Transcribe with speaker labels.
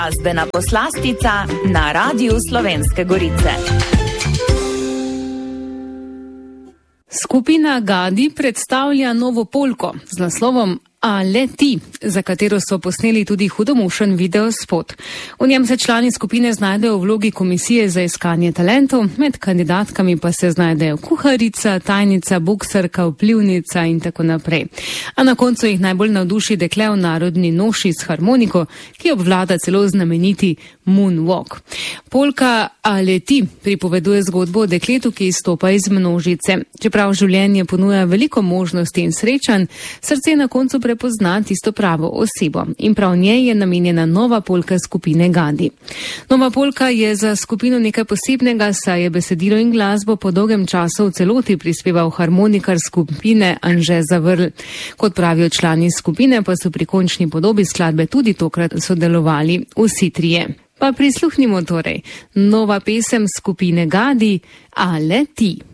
Speaker 1: Glasbena poslastica na Radiu Slovenske Gorice.
Speaker 2: Skupina Gadi predstavlja novo polko z naslovom A le ti, za katero so posneli tudi hudomušen videospot. V njem se člani skupine znajdejo v vlogi komisije za iskanje talentov, med kandidatkami pa se znajdejo kuharica, tajnica, boksarka, vplivnica in tako naprej. A na koncu jih najbolj navduši dekle v narodni noši s harmoniko, ki obvlada celo znameniti moonwalk. Polka A le ti pripoveduje zgodbo o dekletu, ki izstopa iz množice. Čeprav življenje ponuja veliko možnosti in srečanj, srce na koncu prepozna tisto pravo osebo in prav njej je namenjena nova polka skupine Gadi. Nova polka je za skupino nekaj posebnega, saj je besedilo in glasbo po dolgem času v celoti prispeval harmonikar skupine Anže Zavrl. Kot pravijo člani skupine, pa so pri končni podobi skladbe tudi tokrat sodelovali vsi trije. Pa prisluhnimo torej. Nova pesem skupine Gadi, A le ti.